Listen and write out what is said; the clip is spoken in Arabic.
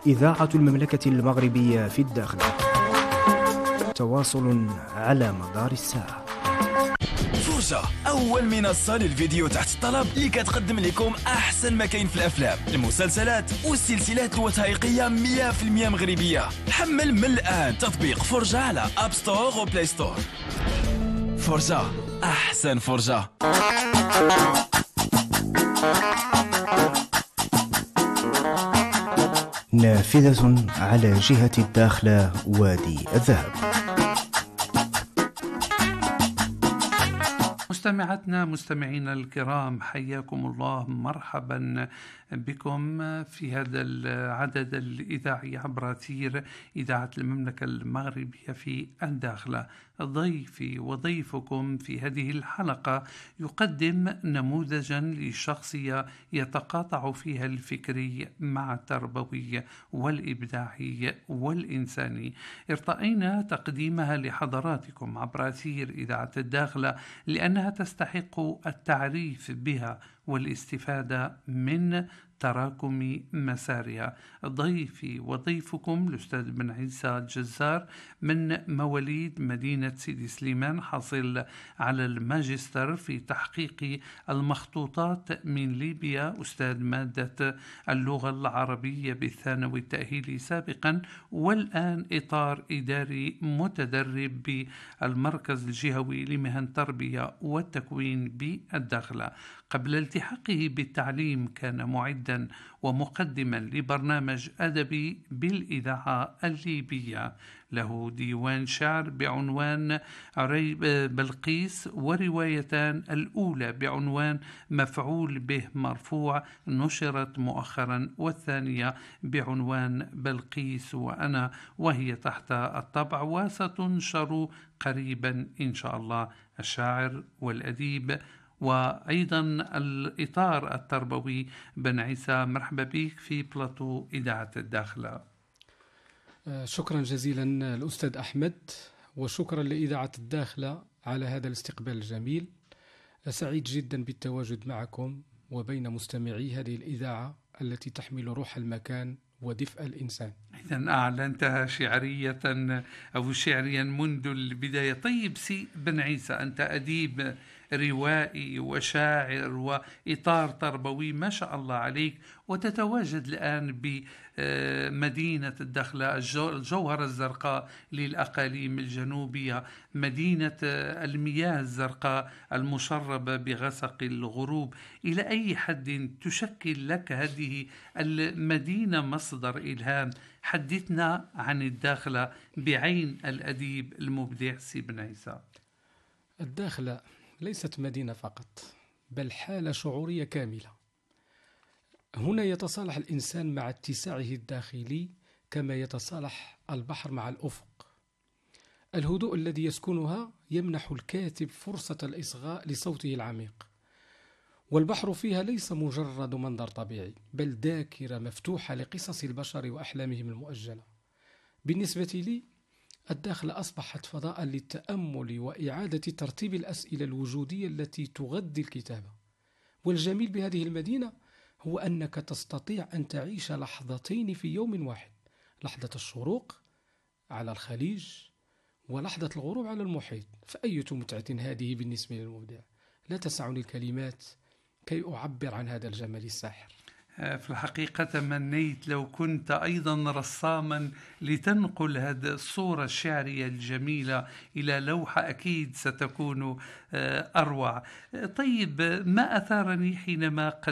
إذاعة المملكة المغربية في الداخل. تواصل على مدار الساعة. فرجة، أول منصة للفيديو تحت الطلب اللي كتقدم لكم أحسن ما كاين في الأفلام، المسلسلات والسلسلات الوثائقية 100% مغربية. حمل من الآن تطبيق فرجة على أب ستور وبلاي ستور. فرجة، أحسن فرجة. نافذة على جهة الداخلة وادي الذهب. مستمعينا الكرام، حياكم الله، مرحبا بكم في هذا العدد الإذاعي عبر أثير إذاعة المملكة المغربية في الداخلة. ضيفي وضيفكم في هذه الحلقة يقدم نموذجا لشخصية يتقاطع فيها الفكري مع التربوي والإبداعي والإنساني. ارتأينا تقديمها لحضراتكم عبر أثير إذاعة الداخلة لأنها تستحق التعريف بها والاستفادة من تراكم مسارها. ضيفي وضيفكم الأستاذ بن عيسى الجزار، من مواليد مدينة سيدي سليمان، حاصل على الماجستير في تحقيق المخطوطات من ليبيا، أستاذ مادة اللغة العربية بالثانوي التأهيلي سابقا، والآن إطار إداري متدرب بالمركز الجهوي لمهن التربية والتكوين بالداخلة. قبل التحاقه بالتعليم كان معدا ومقدما لبرنامج أدبي بالإذاعة الليبية. له ديوان شعر بعنوان عريب بلقيس، وروايتان، الأولى بعنوان مفعول به مرفوع نشرت مؤخرا، والثانية بعنوان بلقيس وأنا، وهي تحت الطبع وستنشر قريبا إن شاء الله. الشاعر والأديب وأيضا الإطار التربوي. بن عيسى، مرحبا بك في بلاطو إذاعة الداخلة. شكرا جزيلا الأستاذ أحمد، وشكرا لإذاعة الداخلة على هذا الاستقبال الجميل. سعيد جدا بالتواجد معكم وبين مستمعي هذه الإذاعة التي تحمل روح المكان ودفء الإنسان. إذن أعلنتها شعرية أو شعريا منذ البداية. طيب سي بن عيسى، أنت أديب روائي وشاعر وإطار تربوي ما شاء الله عليك، وتتواجد الآن بمدينة الداخلة، الجوهرة الزرقاء للأقاليم الجنوبية، مدينة المياه الزرقاء المشربة بغسق الغروب. إلى أي حد تشكل لك هذه المدينة مصدر إلهام؟ حدثنا عن الداخلة بعين الأديب المبدع سي بن عيسى. الداخلة ليست مدينة فقط، بل حالة شعورية كاملة. هنا يتصالح الإنسان مع اتساعه الداخلي كما يتصالح البحر مع الأفق. الهدوء الذي يسكنها يمنح الكاتب فرصة الإصغاء لصوته العميق، والبحر فيها ليس مجرد منظر طبيعي، بل ذاكرة مفتوحة لقصص البشر وأحلامهم المؤجلة. بالنسبة لي، الداخلة أصبحت فضاء للتأمل وإعادة ترتيب الأسئلة الوجودية التي تغذي الكتابة. والجميل بهذه المدينة هو أنك تستطيع أن تعيش لحظتين في يوم واحد: لحظة الشروق على الخليج ولحظة الغروب على المحيط. فأية متعة هذه بالنسبة للمبدع! لا تسعني الكلمات كي أعبر عن هذا الجمال الساحر. في الحقيقة تمنيت لو كنت أيضا رساما لتنقل هذه الصورة الشعرية الجميلة إلى لوحة، أكيد ستكون أروع. طيب، ما أثارني حينما